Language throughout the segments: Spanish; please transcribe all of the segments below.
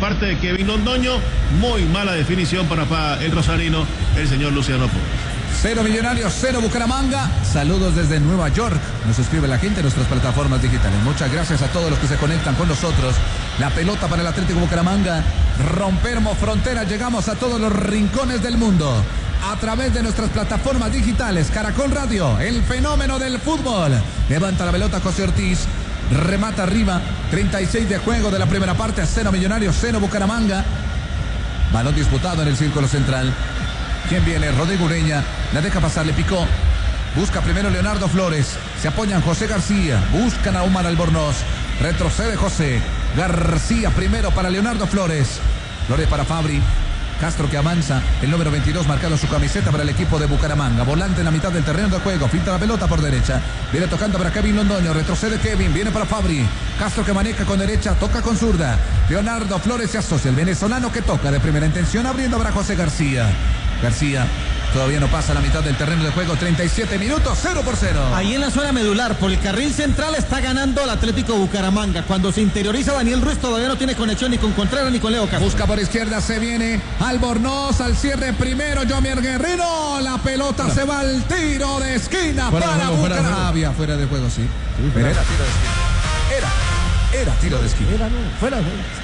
parte de Kevin Londoño. Muy mala definición para el rosarino, el señor Luciano Polo. 0 Millonarios, 0 Bucaramanga. Saludos desde Nueva York. Nos escribe la gente en nuestras plataformas digitales. Muchas gracias a todos los que se conectan con nosotros. La pelota para el Atlético Bucaramanga. Rompemos fronteras, llegamos a todos los rincones del mundo. A través de nuestras plataformas digitales. Caracol Radio, el fenómeno del fútbol. Levanta la pelota José Ortiz. Remata arriba. 36 de juego de la primera parte. 0 Millonarios, 0 Bucaramanga. Balón disputado en el círculo central. ¿Quién viene? Rodrigo Ureña. La deja pasar, le picó. Busca primero Leonardo Flores. Se apoyan José García. Buscan a Omar Albornoz. Retrocede José García primero para Leonardo Flores. Flores para Fabri. Castro que avanza. El número 22 marcado su camiseta para el equipo de Bucaramanga. Volante en la mitad del terreno de juego. Finta la pelota por derecha. Viene tocando para Kevin Londoño. Retrocede Kevin. Viene para Fabri. Castro que maneja con derecha. Toca con zurda. Leonardo Flores se asocia. El venezolano que toca de primera intención. Abriendo para José García. García todavía no pasa la mitad del terreno de juego. 37 minutos, 0-0. Ahí en la zona medular, por el carril central está ganando el Atlético Bucaramanga. Cuando se interioriza Daniel Ruiz todavía no tiene conexión ni con Contreras ni con Leo Castro. Busca por izquierda, se viene Albornoz al cierre primero. Jomier Guerrero. La pelota se va al tiro de esquina para Bucaramanga. Fuera de juego, sí. Pero era tiro de esquina. Era tiro de esquina. Fuera.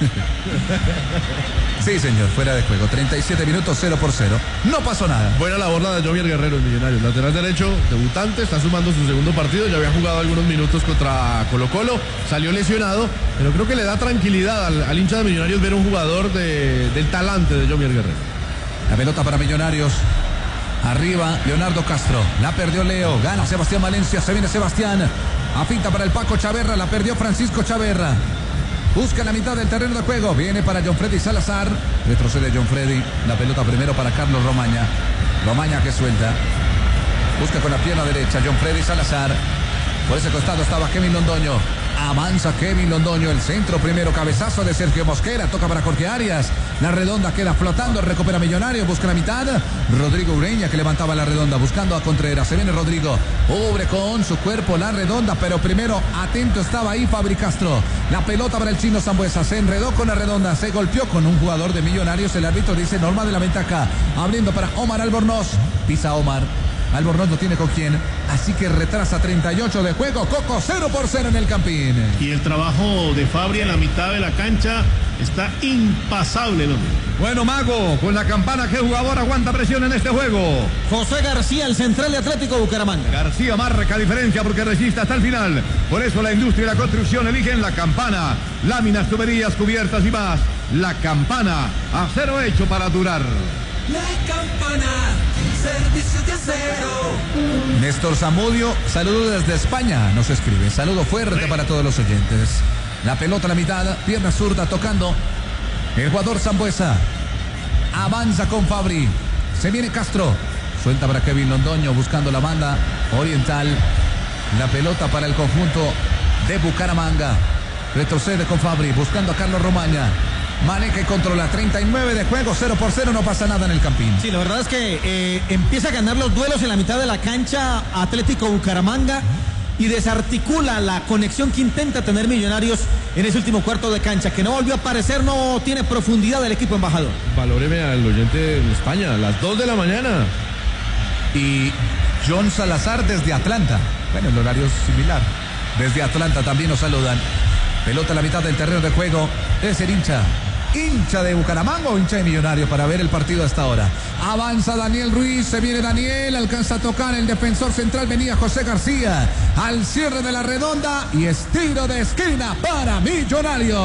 Sí, señor, fuera de juego. 37 minutos, 0-0. No pasó nada. Buena labor la de Jomier Guerrero, el Millonarios. Lateral derecho, debutante, está sumando su segundo partido. Ya había jugado algunos minutos contra Colo-Colo. Salió lesionado, pero creo que le da tranquilidad al hincha de Millonarios ver un jugador del talante de Jomier Guerrero. La pelota para Millonarios. Arriba, Leonardo Castro. La perdió Leo. Gana Sebastián Valencia. Se viene Sebastián. Afinta para el Paco Chaverra. La perdió Francisco Chaverra. Busca la mitad del terreno de juego. Viene para John Freddy Salazar. Retrocede John Freddy. La pelota primero para Carlos Romaña. Romaña que suelta. Busca con la pierna derecha John Freddy Salazar. Por ese costado estaba Kevin Londoño. Avanza Kevin Londoño. El centro primero. Cabezazo de Sergio Mosquera. Toca para Jorge Arias. La redonda queda flotando. Recupera Millonario. Busca la mitad. Rodrigo Ureña que levantaba la redonda. Buscando a Contreras. Se viene Rodrigo. Cubre con su cuerpo la redonda. Pero primero atento estaba ahí Fabri Castro. La pelota para el chino Sambuesa. Se enredó con la redonda. Se golpeó con un jugador de Millonarios. El árbitro dice norma de la ventaja. Abriendo para Omar Albornoz. Pisa Omar. Albornoz no tiene con quién, así que retrasa 38 de juego. Coco 0-0 en el Campín. Y el trabajo de Fabri en la mitad de la cancha está impasable, ¿no? Bueno, Mago, con la campana, ¿qué jugador aguanta presión en este juego? José García, el central de Atlético Bucaramanga. García marca diferencia porque resiste hasta el final. Por eso la industria y la construcción eligen la campana. Láminas, tuberías, cubiertas y más. La campana, acero hecho para durar. La campana, servicio de acero. Néstor Zamudio, saludo desde España, nos escribe. Saludo fuerte para todos los oyentes. La pelota a la mitad, pierna zurda tocando. El jugador Sambuesa. Avanza con Fabri. Se viene Castro. Suelta para Kevin Londoño buscando la banda oriental. La pelota para el conjunto de Bucaramanga. Retrocede con Fabri buscando a Carlos Romaña. Maneja y controla. 39 de juego, 0-0, no pasa nada en el Campín. Sí, la verdad es que empieza a ganar los duelos en la mitad de la cancha Atlético Bucaramanga y desarticula la conexión que intenta tener Millonarios en ese último cuarto de cancha, que no volvió a aparecer, no tiene profundidad el equipo embajador. Valóreme al oyente en España, a las 2 de la mañana. Y John Salazar desde Atlanta. Bueno, el horario es similar. Desde Atlanta también nos saludan. Pelota a la mitad del terreno de juego. Debe ser hincha de Bucaramanga o hincha de Millonarios para ver el partido hasta ahora. Avanza Daniel Ruiz, se viene Daniel, alcanza a tocar el defensor central, venía José García al cierre de la redonda y es tiro de esquina para Millonarios.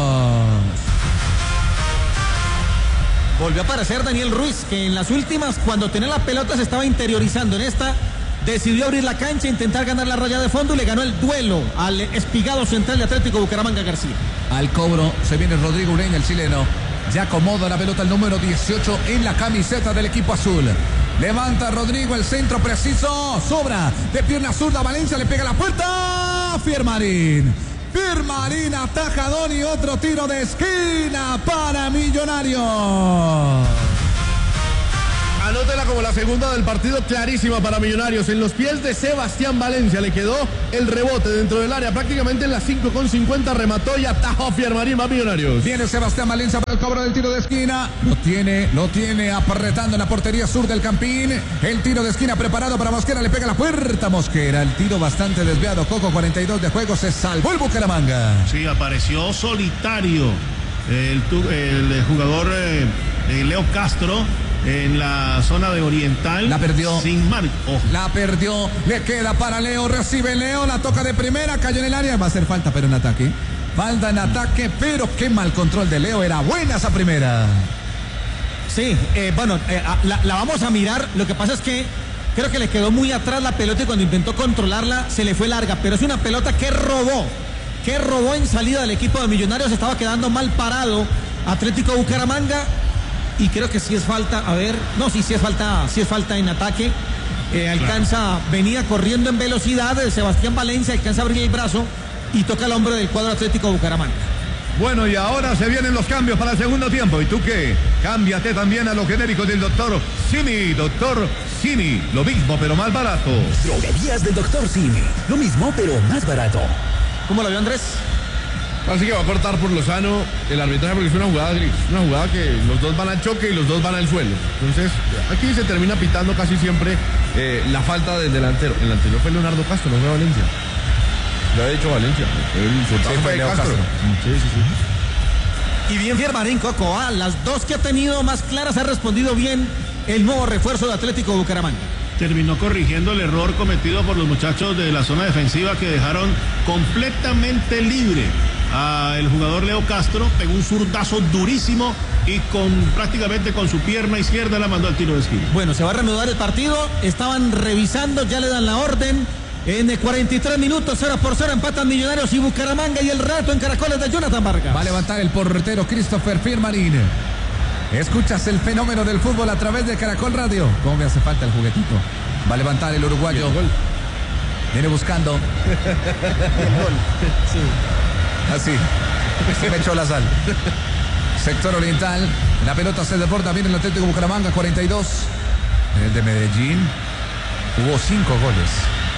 Volvió a aparecer Daniel Ruiz, que en las últimas, cuando tenía la pelota, se estaba interiorizando. En esta decidió abrir la cancha, intentar ganar la raya de fondo y le ganó el duelo al espigado central de Atlético Bucaramanga, García. Al cobro se viene Rodrigo Ureña, el chileno. Ya acomoda la pelota el número 18 en la camiseta del equipo azul. Levanta Rodrigo, el centro preciso. Sobra de pierna zurda. Valencia le pega a la puerta. Firmarín atajadón y otro tiro de esquina para Millonarios. Anote la como la segunda del partido, clarísima para Millonarios. En los pies de Sebastián Valencia le quedó el rebote dentro del área, prácticamente en las 5:50 remató y atajó Piermarín, más Millonarios. Viene Sebastián Valencia para el cobro del tiro de esquina. Lo tiene apretando en la portería sur del Campín. El tiro de esquina preparado para Mosquera, le pega a la puerta Mosquera. El tiro bastante desviado. Coco, 42 de juego, se salvó el Bucaramanga. Sí, apareció solitario el jugador Leo Castro en la zona de Oriental. La perdió. Sin marco. La perdió. Le queda para Leo. Recibe Leo. La toca de primera. Cayó en el área. Va a hacer falta, pero en ataque. Falta en ataque, pero qué mal control de Leo. Era buena esa primera. Sí, la vamos a mirar. Lo que pasa es que creo que le quedó muy atrás la pelota y cuando intentó controlarla se le fue larga. Pero es una pelota que robó en salida del equipo de Millonarios. Estaba quedando mal parado Atlético Bucaramanga. Y creo que sí es falta, sí es falta en ataque. Venía corriendo en velocidad, Sebastián Valencia alcanza a abrir el brazo y toca el hombro del cuadro Atlético Bucaramanga. Bueno, y ahora se vienen los cambios para el segundo tiempo. ¿Y tú qué? Cámbiate también a lo genérico del doctor Simi. Doctor Simi, lo mismo pero más barato. Droguerías del doctor Simi, lo mismo pero más barato. ¿Cómo lo vio Andrés? Así que va a cortar por Lozano el arbitraje porque es una jugada gris. Una jugada que los dos van al choque y los dos van al suelo. Entonces, aquí se termina pitando casi siempre la falta del delantero. El anterior fue Leonardo Castro, no fue Valencia. Lo ha dicho Valencia. El soltado fue Leo Castro. Sí. Y bien Piermarín, Coco. Las dos que ha tenido más claras ha respondido bien el nuevo refuerzo de Atlético Bucaramanga. Terminó corrigiendo el error cometido por los muchachos de la zona defensiva que dejaron completamente libre el jugador Leo Castro. Pegó un zurdazo durísimo y prácticamente con su pierna izquierda la mandó al tiro de esquina. Bueno, se va a reanudar el partido. Estaban revisando, ya le dan la orden. En 43 minutos, 0-0, empatan Millonarios y Bucaramanga y el rato en Caracoles de Jonathan Vargas. Va a levantar el portero Christopher Piermarín. Escuchas el fenómeno del fútbol a través de Caracol Radio. ¿Cómo me hace falta el juguetito? Va a levantar el uruguayo. Viene buscando. El gol. Sí. Así. Se me echó la sal. Sector oriental. La pelota se desborda. Viene el Atlético Bucaramanga, 42. El de Medellín. Hubo 5 goles.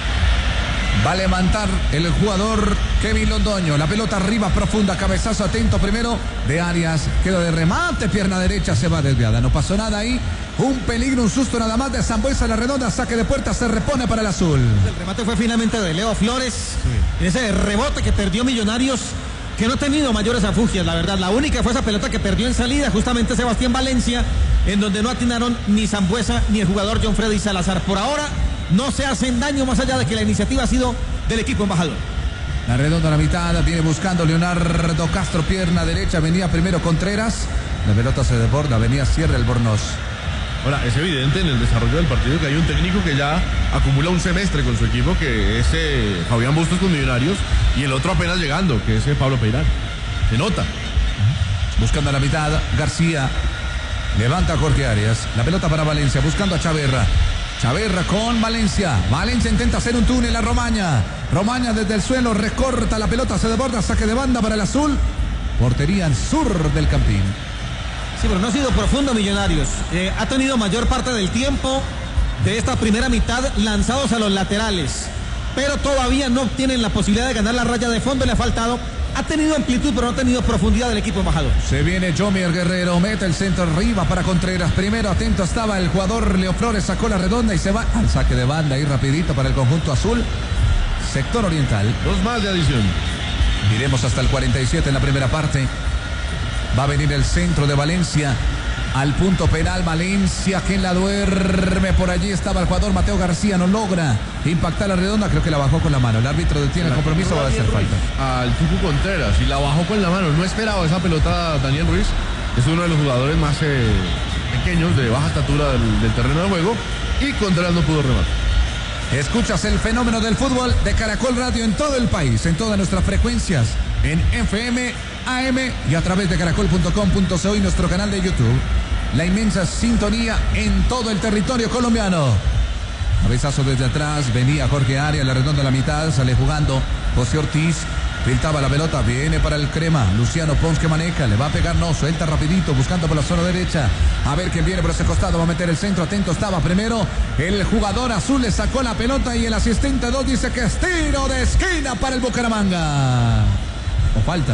Va a levantar el jugador Kevin Londoño. La pelota arriba, profunda, cabezazo atento primero de Arias. Queda de remate, pierna derecha, se va desviada. No pasó nada ahí. Un peligro, un susto nada más de Sambuesa a la redonda. Saque de puerta, se repone para el azul. El remate fue finalmente de Leo Flores. Sí. Ese rebote que perdió Millonarios, que no ha tenido mayores afugias, la verdad. La única fue esa pelota que perdió en salida, justamente Sebastián Valencia, en donde no atinaron ni Sambuesa ni el jugador John Freddy Salazar. Por ahora no se hacen daño más allá de que la iniciativa ha sido del equipo embajador. La redonda a la mitad, viene buscando Leonardo Castro, pierna derecha, venía primero Contreras. La pelota se desborda, venía Sierra Albornoz. Ahora, es evidente en el desarrollo del partido que hay un técnico que ya acumula un semestre con su equipo, que es Fabián Bustos con Millonarios, y el otro apenas llegando, que es Pablo Peirán. Se nota. Buscando a la mitad, García. Levanta a Jorge Arias. La pelota para Valencia, buscando a Chaverra. Chaverra con Valencia. Valencia intenta hacer un túnel a Romaña. Romaña desde el suelo recorta la pelota, se desborda, saque de banda para el azul. Portería en sur del Campín. Sí, pero no ha sido profundo Millonarios. Ha tenido mayor parte del tiempo de esta primera mitad lanzados a los laterales. Pero todavía no tienen la posibilidad de ganar la raya de fondo. Le ha faltado. Ha tenido amplitud, pero no ha tenido profundidad del equipo embajador. Se viene Jomier Guerrero, mete el centro arriba para Contreras. Primero atento estaba el jugador Leo Flores, sacó la redonda y se va al saque de banda ahí rapidito para el conjunto azul. Sector oriental. 2 más de adición. Iremos hasta el 47 en la primera parte. Va a venir el centro de Valencia al punto penal. Valencia, quien la duerme. Por allí estaba el jugador Mateo García, no logra impactar la redonda, creo que la bajó con la mano. El árbitro detiene el compromiso, va a hacer falta. Al Tucu Contreras y la bajó con la mano. No esperaba esa pelota Daniel Ruiz. Es uno de los jugadores más pequeños, de baja estatura del terreno de juego. Y Contreras no pudo rematar. Escuchas el fenómeno del fútbol de Caracol Radio en todo el país, en todas nuestras frecuencias, en FM, AM y a través de caracol.com.co y nuestro canal de YouTube. La inmensa sintonía en todo el territorio colombiano. Cabezazo desde atrás, venía Jorge Arias, la redonda a la mitad, sale jugando José Ortiz. Filtraba la pelota, viene para el crema. Luciano Pons que maneja, le va a pegar, no, suelta rapidito, buscando por la zona derecha. A ver quién viene por ese costado, va a meter el centro, atento estaba primero. El jugador azul le sacó la pelota y el asistente 2 dice que es tiro de esquina para el Bucaramanga. O falta.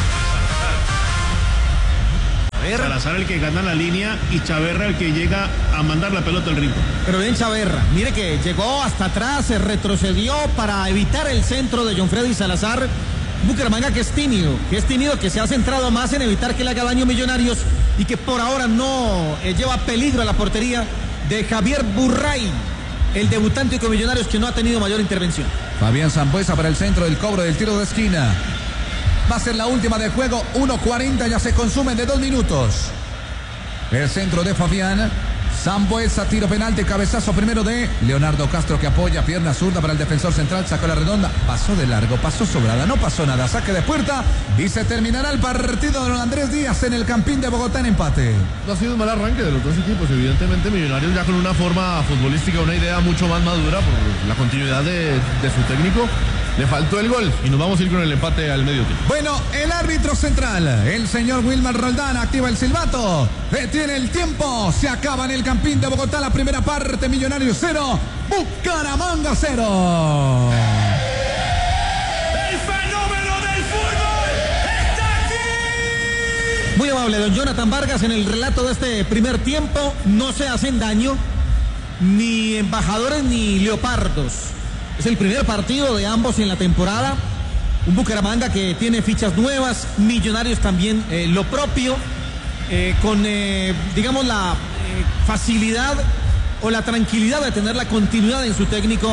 Salazar el que gana la línea y Chaverra el que llega a mandar la pelota al ritmo. Pero bien Chaverra, mire que llegó hasta atrás, se retrocedió para evitar el centro de John Freddy Salazar. Bucaramanga que es tímido, que se ha centrado más en evitar que le haga daño Millonarios y que por ahora no lleva peligro a la portería de Javier Burray, el debutante con Millonarios que no ha tenido mayor intervención. Fabián Sambueza para el centro del cobro del tiro de esquina. Va a ser la última del juego, 1:40, ya se consumen de 2 minutos. El centro de Fabián Sambueza, tiro penalti, cabezazo primero de Leonardo Castro que apoya, pierna zurda para el defensor central, sacó la redonda, pasó de largo, pasó sobrada, no pasó nada, saque de puerta y se terminará el partido de don Andrés Díaz en el Campín de Bogotá en empate. No ha sido un mal arranque de los dos equipos, evidentemente Millonarios ya con una forma futbolística, una idea mucho más madura por la continuidad de su técnico. Le faltó el gol y nos vamos a ir con el empate al medio tiempo. Bueno, el árbitro central, el señor Wilmar Roldán, activa el silbato, detiene el tiempo, se acaba en el Campín de Bogotá la primera parte, Millonarios 0, Bucaramanga 0. El fenómeno del fútbol está aquí. Muy amable don Jonathan Vargas en el relato de este primer tiempo. No se hacen daño ni embajadores ni leopardos. Es el primer partido de ambos en la temporada. Un Bucaramanga que tiene fichas nuevas, Millonarios también lo propio, con digamos la facilidad o la tranquilidad de tener la continuidad en su técnico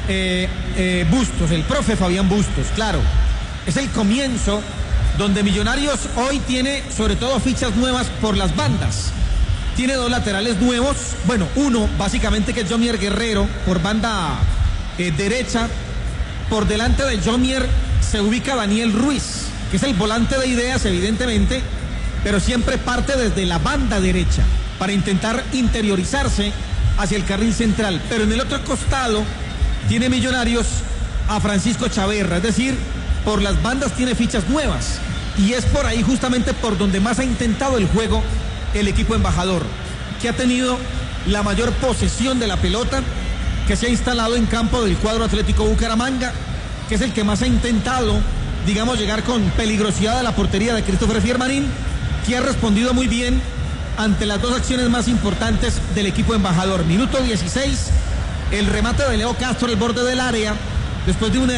Bustos, el profe Fabián Bustos. Claro, es el comienzo donde Millonarios hoy tiene sobre todo fichas nuevas por las bandas. Tiene 2 laterales nuevos, bueno, uno básicamente que es Jomier Guerrero por banda derecha. Por delante de Jomier se ubica Daniel Ruiz, que es el volante de ideas evidentemente, pero siempre parte desde la banda derecha para intentar interiorizarse hacia el carril central. Pero en el otro costado tiene Millonarios a Francisco Chaverra, es decir, por las bandas tiene fichas nuevas y es por ahí justamente por donde más ha intentado el juego el equipo embajador, que ha tenido la mayor posesión de la pelota, que se ha instalado en campo del cuadro Atlético Bucaramanga, que es el que más ha intentado, digamos, llegar con peligrosidad a la portería de Christopher Fiermarín, que ha respondido muy bien ante las 2 acciones más importantes del equipo embajador. Minuto 16, el remate de Leo Castro al borde del área, después de un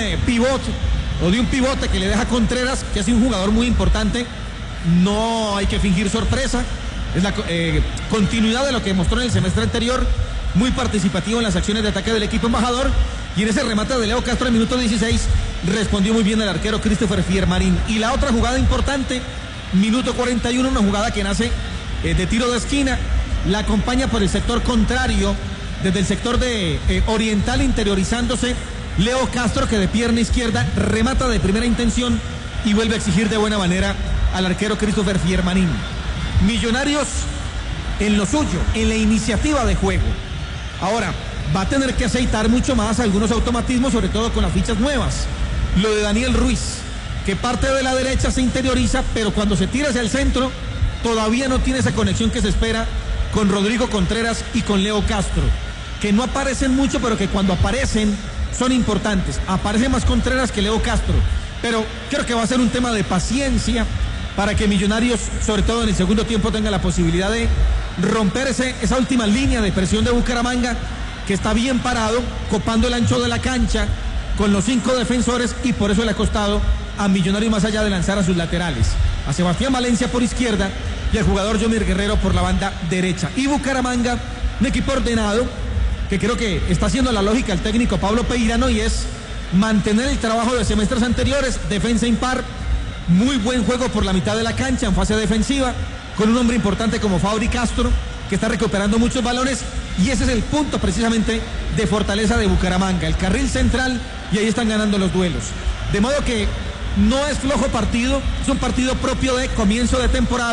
pivote que le deja Contreras, que es un jugador muy importante. No hay que fingir sorpresa, es la continuidad de lo que mostró en el semestre anterior, muy participativo en las acciones de ataque del equipo embajador, y en ese remate de Leo Castro en minuto 16 respondió muy bien el arquero Christopher Fiermarín. Y la otra jugada importante, minuto 41, una jugada que nace de tiro de esquina, la acompaña por el sector contrario, desde el sector de oriental interiorizándose Leo Castro, que de pierna izquierda remata de primera intención y vuelve a exigir de buena manera al arquero Christopher Fiermarín. Millonarios en lo suyo, en la iniciativa de juego. Ahora, va a tener que aceitar mucho más algunos automatismos, sobre todo con las fichas nuevas. Lo de Daniel Ruiz, que parte de la derecha se interioriza, pero cuando se tira hacia el centro, todavía no tiene esa conexión que se espera con Rodrigo Contreras y con Leo Castro, que no aparecen mucho, pero que cuando aparecen son importantes. Aparece más Contreras que Leo Castro, pero creo que va a ser un tema de paciencia para que Millonarios, sobre todo en el segundo tiempo, tenga la posibilidad de romper esa última línea de presión de Bucaramanga, que está bien parado, copando el ancho de la cancha con los 5 defensores, y por eso le ha costado a Millonarios más allá de lanzar a sus laterales, a Sebastián Valencia por izquierda y al jugador Jomier Guerrero por la banda derecha. Y Bucaramanga, un equipo ordenado, que creo que está haciendo la lógica el técnico Pablo Peirano, y es mantener el trabajo de semestres anteriores, defensa impar, muy buen juego por la mitad de la cancha en fase defensiva, con un hombre importante como Fabri Castro, que está recuperando muchos balones, y ese es el punto precisamente de fortaleza de Bucaramanga, el carril central, y ahí están ganando los duelos. De modo que no es flojo partido, es un partido propio de comienzo de temporada,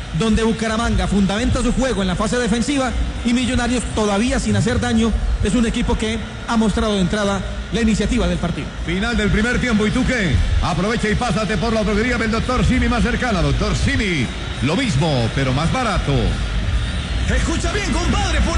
donde Bucaramanga fundamenta su juego en la fase defensiva y Millonarios todavía sin hacer daño es un equipo que ha mostrado de entrada la iniciativa del partido. Final del primer tiempo, ¿y tú qué? Aprovecha y pásate por la droguería del Dr. Simi más cercana. Dr. Simi, lo mismo, pero más barato. Escucha bien, compadre,